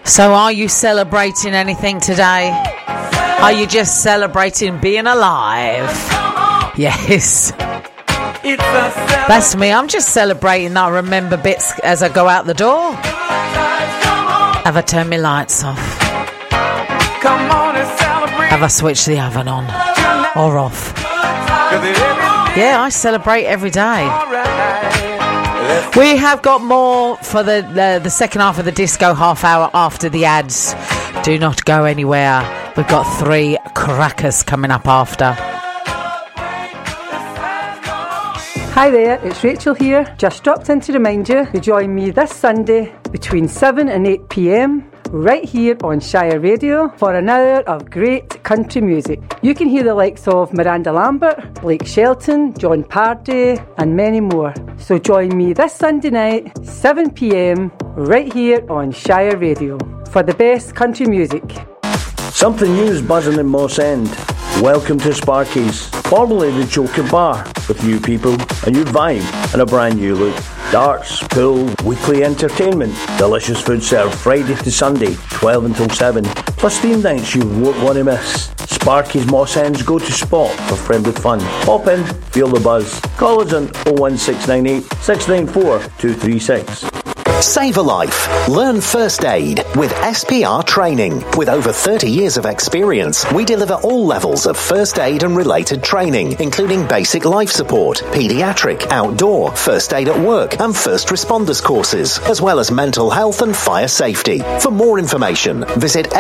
So are you celebrating anything today? Are you just celebrating being alive? Yes. That's me. I'm just celebrating that I remember bits as I go out the door. Have I turned my lights off? Have I switched the oven on or off? Yeah, I celebrate every day. We have got more for the second half of the disco half hour after the ads. Do not go anywhere. We've got 3 crackers coming up after. Hi there, it's Rachel here. Just dropped in to remind you to join me this Sunday between 7 and 8 p.m. right here on Shire Radio for an hour of great country music. You can hear the likes of Miranda Lambert, Blake Shelton, John Pardy and many more. So join me this Sunday night, 7 p.m. right here on Shire Radio for the best country music. Something new is buzzing in Moss End. Welcome to Sparky's, formerly the Joker Bar, with new people, a new vibe and a brand new look. Darts, pool, weekly entertainment, delicious food served Friday to Sunday, 12 until 7, plus theme nights you won't want to miss. Sparky's Moss End's go-to spot for friendly fun. Pop in, feel the buzz. Call us on 01698 694 236. Save a life. Learn first aid with SPR Training. With over 30 years of experience, we deliver all levels of first aid and related training, including basic life support, paediatric, outdoor, first aid at work, and first responders courses, as well as mental health and fire safety. For more information, visit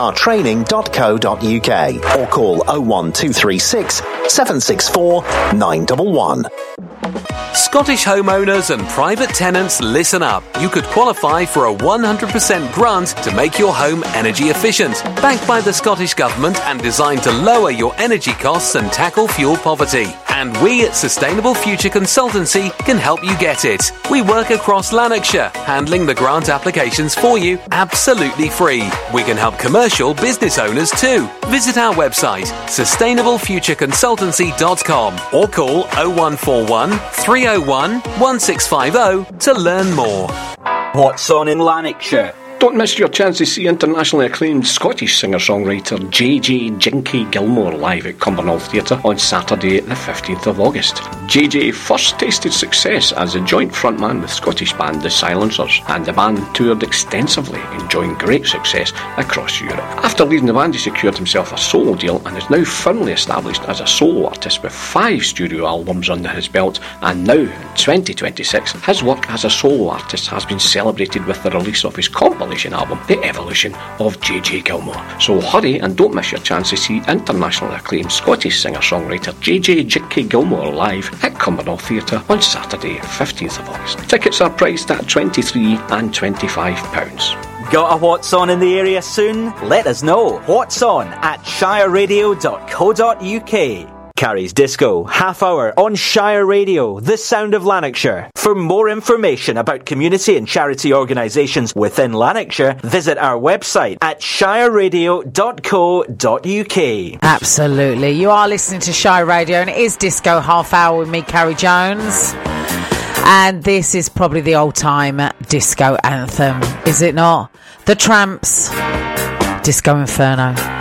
sprtraining.co.uk or call 01236 764 911. Scottish homeowners and private tenants, listen up. You could qualify for a 100% grant to make your home energy efficient, backed by the Scottish Government and designed to lower your energy costs and tackle fuel poverty. And we at Sustainable Future Consultancy can help you get it. We work across Lanarkshire, handling the grant applications for you absolutely free. We can help commercial business owners too. Visit our website, sustainablefutureconsultancy.com, or call 0141 301 1650 to learn more. What's on in Lanarkshire? Don't miss your chance to see internationally acclaimed Scottish singer-songwriter JJ Jinky Gilmore live at Cumbernauld Theatre on Saturday the 15th of August. JJ first tasted success as a joint frontman with Scottish band The Silencers, and the band toured extensively, enjoying great success across Europe. After leaving the band, he secured himself a solo deal and is now firmly established as a solo artist with 5 studio albums under his belt, and now in 2026 his work as a solo artist has been celebrated with the release of his compilation album, The Evolution of JJ Gilmore. So hurry and don't miss your chance to see internationally acclaimed Scottish singer-songwriter JJ Jinky Gilmore live at Cumbernauld Theatre on Saturday 15th of August. Tickets are priced at £23 and £25. Got a What's On in the area soon? Let us know. What's On at shireradio.co.uk. Carrie's Disco, half hour on Shire Radio, the sound of Lanarkshire. For more information about community and charity organisations within Lanarkshire, visit our website at shireradio.co.uk. Absolutely. You are listening to Shire Radio, and it is Disco Half Hour with me, Carrie Jones. And this is probably the old-time disco anthem, is it not? The Tramps, Disco Inferno.